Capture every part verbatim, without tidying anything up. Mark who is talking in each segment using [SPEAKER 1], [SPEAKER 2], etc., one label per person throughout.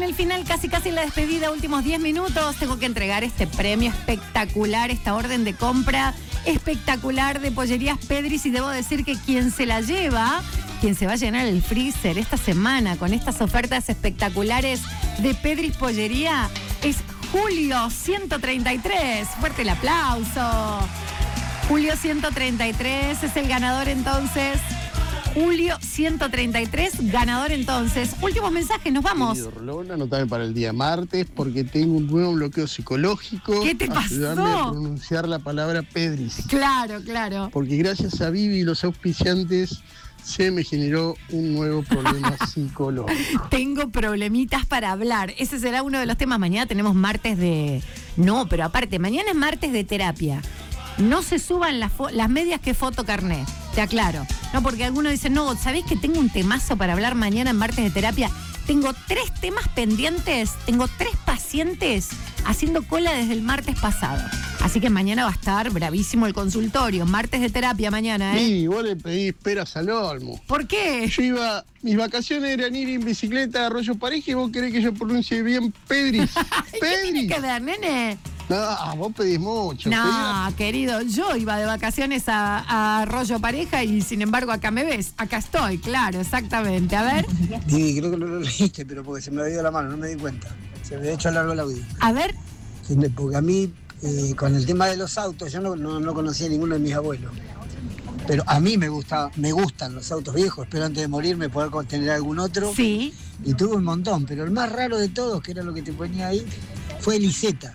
[SPEAKER 1] el final, casi casi en la despedida, últimos diez minutos. Tengo que entregar este premio espectacular, esta orden de compra espectacular de Pollerías Pedris, y debo decir que quien se la lleva, quien se va a llenar el freezer esta semana con estas ofertas espectaculares de Pedris Pollería es Julio ciento treinta y tres. Fuerte el aplauso. Julio ciento treinta y tres es el ganador entonces. Julio ciento treinta y tres, ganador entonces. Últimos mensajes, nos vamos.
[SPEAKER 2] Querido Rolón, anotame para el día martes porque tengo un nuevo bloqueo psicológico.
[SPEAKER 1] ¿Qué te pasó?
[SPEAKER 2] Ayúdame a pronunciar la palabra Pedris.
[SPEAKER 1] Claro, claro.
[SPEAKER 2] Porque gracias a Vivi y los auspiciantes se me generó un nuevo problema psicológico.
[SPEAKER 1] Tengo problemitas para hablar. Ese será uno de los temas. Mañana tenemos martes de... No, pero aparte, mañana es martes de terapia. No se suban las, fo- las medias que foto carnet, te aclaro. No, porque algunos dicen, no, ¿sabés que tengo un temazo para hablar mañana en martes de terapia? Tengo tres temas pendientes, tengo tres pacientes haciendo cola desde el martes pasado. Así que mañana va a estar bravísimo el consultorio. Martes de terapia mañana, ¿eh?
[SPEAKER 2] Sí, vos le pedís peras al olmo.
[SPEAKER 1] ¿Por qué?
[SPEAKER 2] Yo iba, mis vacaciones eran ir en bicicleta a Arroyo Pareja y vos querés que yo pronuncie bien Pedris.
[SPEAKER 1] ¿Qué
[SPEAKER 2] Pedris.
[SPEAKER 1] tiene que ver, nene?
[SPEAKER 2] No, vos pedís mucho.
[SPEAKER 1] No,
[SPEAKER 2] pedí-
[SPEAKER 1] querido, yo iba de vacaciones a, a Arroyo Pareja y sin embargo acá me ves. Acá estoy, claro, exactamente. A ver,
[SPEAKER 3] Sí, creo que no lo leíste, pero porque se me había ido la mano, no me di cuenta. Se me había hecho largo el audio.
[SPEAKER 1] a ver.
[SPEAKER 3] Porque a mí, eh, con el tema de los autos, yo no, no, no conocía a ninguno de mis abuelos. Pero a mí me gusta, me gustan los autos viejos, espero antes de morirme poder tener algún otro.
[SPEAKER 1] Sí.
[SPEAKER 3] Y tuve un montón, pero el más raro de todos, que era lo que te ponía ahí, fue el Isetta.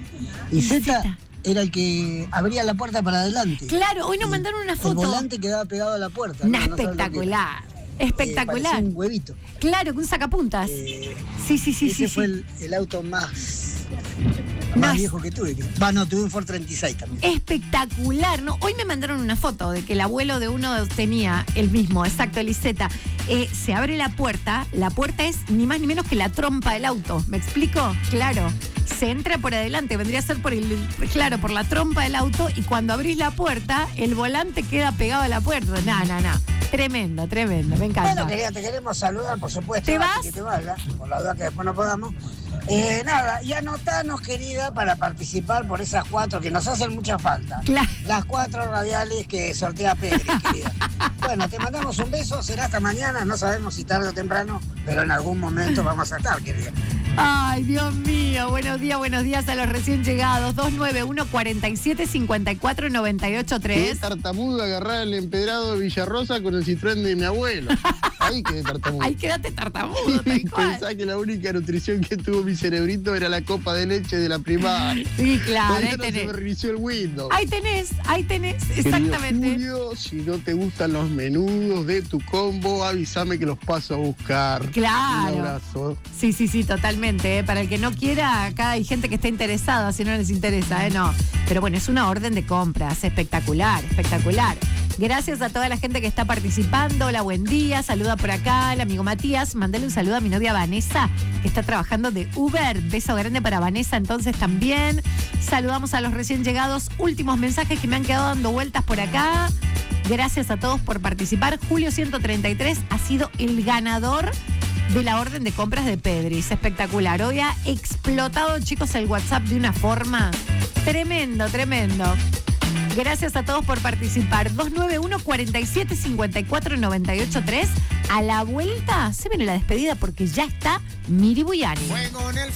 [SPEAKER 3] Isetta
[SPEAKER 1] Isetta.
[SPEAKER 3] era el que abría la puerta para adelante.
[SPEAKER 1] Claro, hoy nos
[SPEAKER 3] Y
[SPEAKER 1] mandaron una
[SPEAKER 3] El
[SPEAKER 1] foto.
[SPEAKER 3] volante quedaba pegado a la puerta.
[SPEAKER 1] Una
[SPEAKER 3] no, no sabes lo que era.
[SPEAKER 1] espectacular.
[SPEAKER 3] Eh,
[SPEAKER 1] Espectacular.
[SPEAKER 3] parecía un huevito.
[SPEAKER 1] Claro, con sacapuntas.
[SPEAKER 3] Eh,
[SPEAKER 1] sí, sí, sí,
[SPEAKER 3] ese
[SPEAKER 1] sí.
[SPEAKER 3] fue
[SPEAKER 1] sí.
[SPEAKER 3] el, el auto más,
[SPEAKER 1] No,
[SPEAKER 3] más
[SPEAKER 1] es-
[SPEAKER 3] viejo que tuve. Va, no, tuve un Ford treinta y seis también.
[SPEAKER 1] Espectacular, ¿no? Hoy me mandaron una foto de que el abuelo de uno tenía el mismo, exacto, el Isetta. Eh, se abre la puerta, la puerta es ni más ni menos que la trompa del auto. ¿Me explico? Claro. Se entra por adelante, vendría a ser por el, claro, por la trompa del auto, y cuando abrís la puerta, el volante queda pegado a la puerta. No, no, no. Tremendo, tremendo, me encanta.
[SPEAKER 3] Bueno, querida, te queremos saludar, por supuesto.
[SPEAKER 1] ¿Te
[SPEAKER 3] antes
[SPEAKER 1] vas?
[SPEAKER 3] Que te vayas, por la duda que después no podamos. Eh, nada, y anotanos, querida, para participar por esas cuatro que nos hacen mucha falta.
[SPEAKER 1] Claro.
[SPEAKER 3] Las cuatro radiales que sortea Pedri, querida. Bueno, te mandamos un beso, será hasta mañana, no sabemos si tarde o temprano, pero en algún momento vamos a estar, querida.
[SPEAKER 1] Ay, Dios mío. Buenos días, buenos días a los recién llegados. dos nueve uno, cuatro siete, cinco cuatro, nueve ocho
[SPEAKER 2] Qué
[SPEAKER 1] tres.
[SPEAKER 2] tartamudo agarrar el empedrado de Villarrosa con el Citroën de mi abuelo. Ahí quedé tartamudo.
[SPEAKER 1] Ay, quédate tartamudo, tal cual.
[SPEAKER 2] Pensá que la única nutrición que tuvo mi cerebrito era la copa de leche de la primaria.
[SPEAKER 1] Sí, claro,
[SPEAKER 2] Todavía
[SPEAKER 1] ahí
[SPEAKER 2] no se me
[SPEAKER 1] tenés.
[SPEAKER 2] reinició el Windows.
[SPEAKER 1] Ahí tenés, ahí tenés,
[SPEAKER 2] Querido
[SPEAKER 1] exactamente.
[SPEAKER 2] Julio, si no te gustan los menudos de tu combo, avísame que los paso a buscar.
[SPEAKER 1] Claro.
[SPEAKER 2] Un abrazo.
[SPEAKER 1] Sí, sí, sí, totalmente. ¿eh? Para el que no quiera, acá hay gente que está interesada, si no les interesa, ¿eh? No. Pero bueno, es una orden de compras, espectacular, espectacular. Gracias a toda la gente que está participando. Hola, buen día. Saluda por acá el amigo Matías. Mandale un saludo a mi novia Vanessa, que está trabajando de Uber. Beso grande para Vanessa entonces también. Saludamos a los recién llegados. Últimos mensajes que me han quedado dando vueltas por acá. Gracias a todos por participar. Julio ciento treinta y tres ha sido el ganador de la orden de compras de Pedris. Espectacular. Hoy ha explotado, chicos, el WhatsApp de una forma tremendo, tremendo. Gracias a todos por participar. dos nueve uno, cuatro siete, cinco cuatro, nueve ocho tres. A la vuelta se viene la despedida porque ya está Miri Buyani.